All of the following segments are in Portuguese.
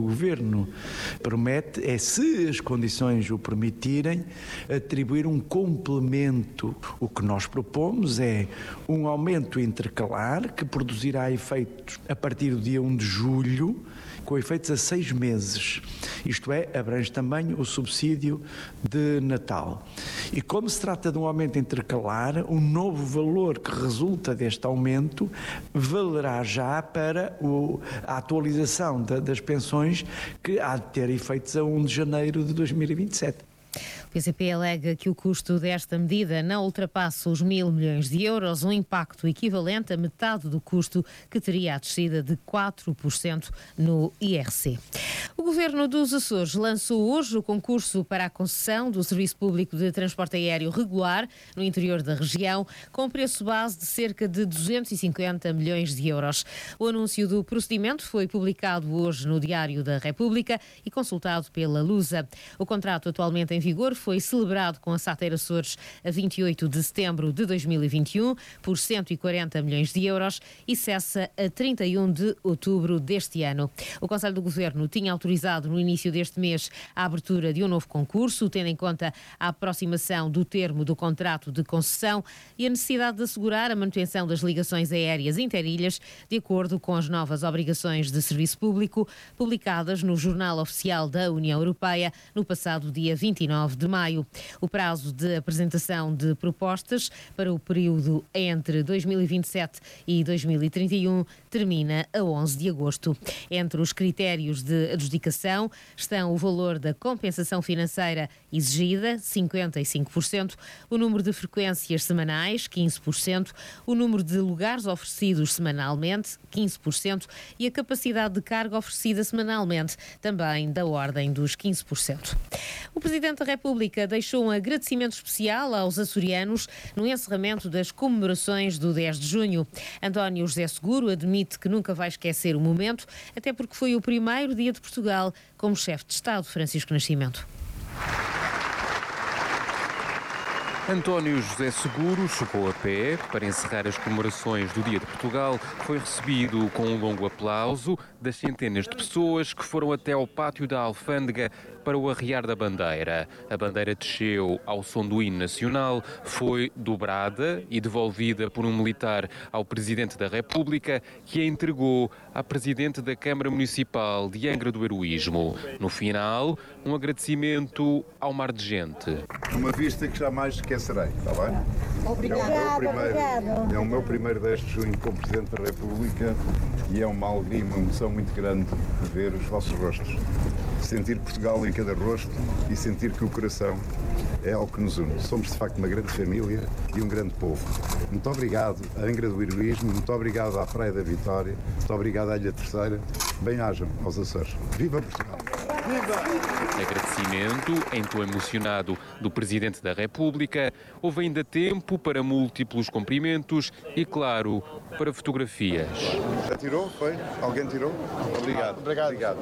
Governo promete é, se as condições o permitirem, atribuir um complemento. O que nós propomos é um aumento intercalar que produzirá efeitos a partir do dia 1 de julho, com efeitos a 6 meses. Isto é, abrange também o subsídio de Natal. E como se trata de um aumento intercalar, o novo valor que resulta deste aumento valerá já para a atualização das pensões, que há de ter efeitos a 1 de janeiro de 2027. O PCP alega que o custo desta medida não ultrapassa os 1.000 milhões de euros, um impacto equivalente a metade do custo que teria a descida de 4% no IRC. O Governo dos Açores lançou hoje o concurso para a concessão do Serviço Público de Transporte Aéreo Regular no interior da região, com preço base de cerca de 250 milhões de euros. O anúncio do procedimento foi publicado hoje no Diário da República e consultado pela Lusa. O contrato atualmente em vigor foi celebrado com a SATER Açores a 28 de setembro de 2021 por 140 milhões de euros e cessa a 31 de outubro deste ano. O Conselho do Governo tinha autorizado no início deste mês a abertura de um novo concurso, tendo em conta a aproximação do termo do contrato de concessão e a necessidade de assegurar a manutenção das ligações aéreas interilhas de acordo com as novas obrigações de serviço público publicadas no Jornal Oficial da União Europeia no passado dia 29 de maio. O prazo de apresentação de propostas para o período entre 2027 e 2031 termina a 11 de agosto. Entre os critérios de adjudicação estão o valor da compensação financeira exigida, 55%, o número de frequências semanais, 15%, o número de lugares oferecidos semanalmente, 15%, e a capacidade de carga oferecida semanalmente, também da ordem dos 15%. O Presidente da República deixou um agradecimento especial aos açorianos no encerramento das comemorações do 10 de junho. António José Seguro admite que nunca vai esquecer o momento, até porque foi o primeiro dia de Portugal como chefe de Estado, Francisco Nascimento. António José Seguro chegou a pé para encerrar as comemorações do Dia de Portugal. Foi recebido com um longo aplauso das centenas de pessoas que foram até ao pátio da Alfândega para o arriar da bandeira. A bandeira desceu ao som do hino nacional, foi dobrada e devolvida por um militar ao Presidente da República, que a entregou à Presidente da Câmara Municipal de Angra do Heroísmo. No final, um agradecimento ao mar de gente. Uma vista que jamais esquecerei, está bem? Obrigado. É o meu primeiro 10 de junho como Presidente da República e é uma alegria, uma emoção muito grande ver os vossos rostos. Sentir Portugal em cada rosto e sentir que o coração é algo que nos une. Somos de facto uma grande família e um grande povo. Muito obrigado à Angra do Heroísmo, muito obrigado à Praia da Vitória, muito obrigado à Ilha Terceira. Bem-ajam aos Açores. Viva Portugal! Agradecimento em tom emocionado do Presidente da República. Houve ainda tempo para múltiplos cumprimentos e, claro, para fotografias. Já tirou? Foi? Alguém tirou? Obrigado. Obrigado.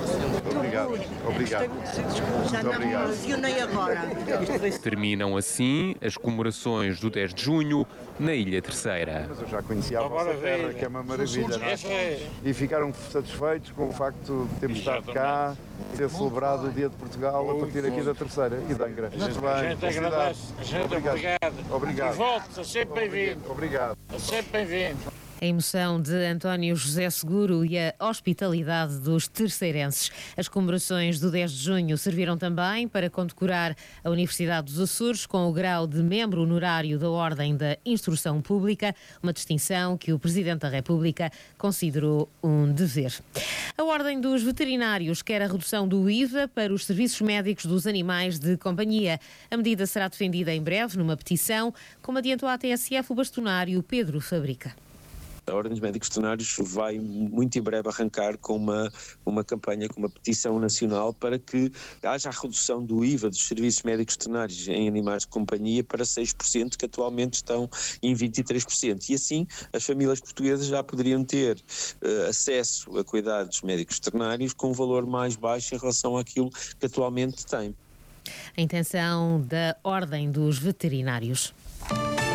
Já não me emocionei agora. Terminam assim as comemorações do 10 de junho na Ilha Terceira. Mas eu já conhecia a vossa terra, que é uma maravilha, não é? E ficaram satisfeitos com o facto de termos estado cá, ter celebrado o Dia de Portugal a partir aqui da Terceira e da Angra. Muito bem. A gente agradece. Obrigado. E volte, sempre bem-vindo. Obrigado. Sempre bem-vindo. A emoção de António José Seguro e a hospitalidade dos terceirenses. As comemorações do 10 de junho serviram também para condecorar a Universidade dos Açores com o grau de membro honorário da Ordem da Instrução Pública, uma distinção que o Presidente da República considerou um dever. A Ordem dos Veterinários quer a redução do IVA para os serviços médicos dos animais de companhia. A medida será defendida em breve numa petição, como adiantou à TSF o bastonário Pedro Fabrica. A Ordem dos Médicos Veterinários vai muito em breve arrancar com uma campanha, com uma petição nacional para que haja a redução do IVA dos serviços médicos veterinários em animais de companhia para 6%, que atualmente estão em 23%. E assim as famílias portuguesas já poderiam ter acesso a cuidados médicos veterinários com um valor mais baixo em relação àquilo que atualmente têm. A intenção da Ordem dos Veterinários.